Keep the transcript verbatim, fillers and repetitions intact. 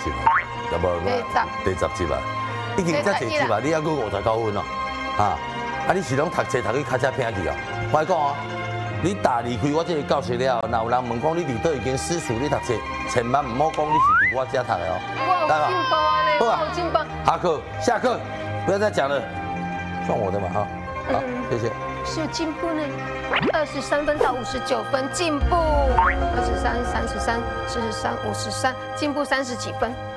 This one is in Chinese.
集嘛，对无？第十集啊，已经才第十集啊，你还佫五十九分哦，啊，啊你是拢读册读去较才拼去哦？我讲哦，你大离开我这个教室了，若有人问讲你伫倒已经私塾你读册，千万唔好讲你是伫我家读的哦。 我有进步啊，你我有进步。 下课，下课，不要再讲了，算我的嘛哈。好，谢谢。 是有进步呢，二十三分到五十九分，进步。二十三、三十三、四十三、五十三，进步三十几分。